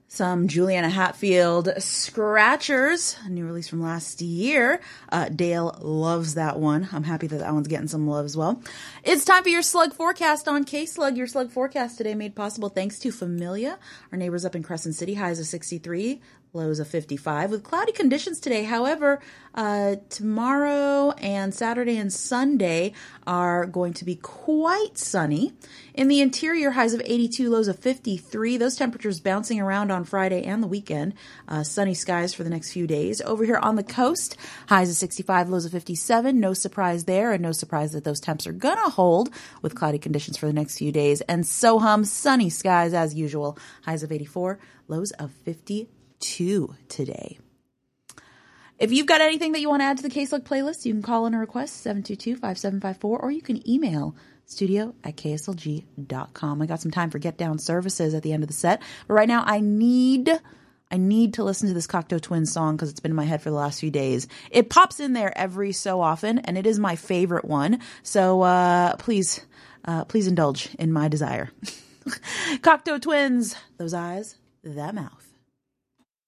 Some Juliana Hatfield Scratchers, a new release from last year. Dale loves that one. I'm happy that one's getting some love as well. It's time for your slug forecast on K-Slug. Your slug forecast today made possible thanks to Familia, our neighbors up in Crescent City. Highs of 63, lows of 55, with cloudy conditions today. However, tomorrow and Saturday and Sunday are going to be quite sunny. In the interior, highs of 82, lows of 53. Those temperatures bouncing around on Friday and the weekend. Sunny skies for the next few days. Over here on the coast, highs of 65, lows of 57. No surprise there, and no surprise that those temps are going to hold with cloudy conditions for the next few days. And Soham, sunny skies as usual. Highs of 84, lows of 52 today. If you've got anything that you want to add to the K-Slug playlist, you can call in a request, 722-5754, or you can email studio@kslg.com. I got some time for Get Down services at the end of the set, but right now I need to listen to this Cocteau Twins song because it's been in my head for the last few days. It pops in there every so often, and it is my favorite one, so please indulge in my desire. Cocteau Twins, those eyes, that mouth.